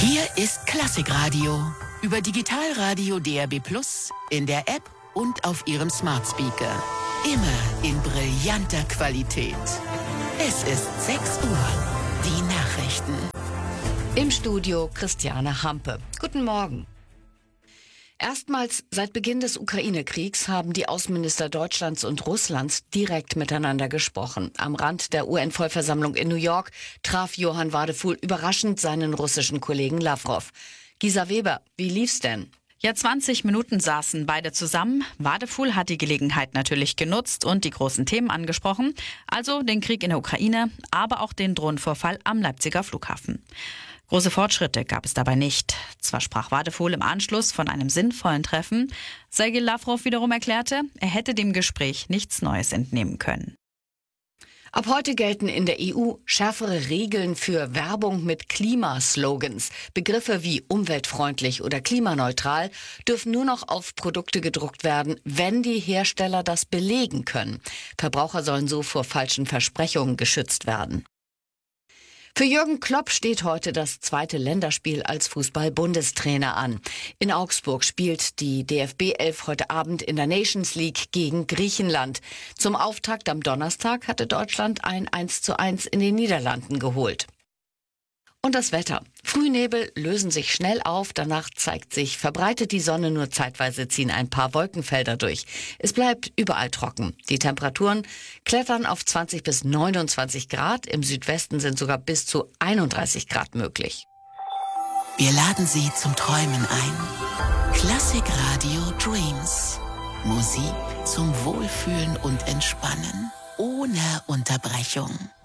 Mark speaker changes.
Speaker 1: Hier ist Klassikradio über Digitalradio DAB+, in der App und auf Ihrem Smart Speaker. Immer in brillanter Qualität. Es ist 6 Uhr. Die Nachrichten.
Speaker 2: Im Studio Christiane Hampe. Guten Morgen. Erstmals seit Beginn des Ukraine-Kriegs haben die Außenminister Deutschlands und Russlands direkt miteinander gesprochen. Am Rand der UN-Vollversammlung in New York traf Johann Wadefuhl überraschend seinen russischen Kollegen Lavrov. Gisa Weber, wie lief's denn?
Speaker 3: Ja, 20 Minuten saßen beide zusammen. Wadefuhl hat die Gelegenheit natürlich genutzt und die großen Themen angesprochen. Also den Krieg in der Ukraine, aber auch den Drohnenvorfall am Leipziger Flughafen. Große Fortschritte gab es dabei nicht. Zwar sprach Wadefuhl im Anschluss von einem sinnvollen Treffen, Sergei Lavrov wiederum erklärte, er hätte dem Gespräch nichts Neues entnehmen können.
Speaker 2: Ab heute gelten in der EU schärfere Regeln für Werbung mit Klimaslogans. Begriffe wie umweltfreundlich oder klimaneutral dürfen nur noch auf Produkte gedruckt werden, wenn die Hersteller das belegen können. Verbraucher sollen so vor falschen Versprechungen geschützt werden. Für Jürgen Klopp steht heute das zweite Länderspiel als Fußball-Bundestrainer an. In Augsburg spielt die DFB-11 heute Abend in der Nations League gegen Griechenland. Zum Auftakt am Donnerstag hatte Deutschland ein 1:1 in den Niederlanden geholt. Und das Wetter. Frühnebel lösen sich schnell auf, danach zeigt sich verbreitet die Sonne, nur zeitweise ziehen ein paar Wolkenfelder durch. Es bleibt überall trocken. Die Temperaturen klettern auf 20 bis 29 Grad, im Südwesten sind sogar bis zu 31 Grad möglich.
Speaker 1: Wir laden Sie zum Träumen ein. Klassikradio Dreams. Musik zum Wohlfühlen und Entspannen ohne Unterbrechung.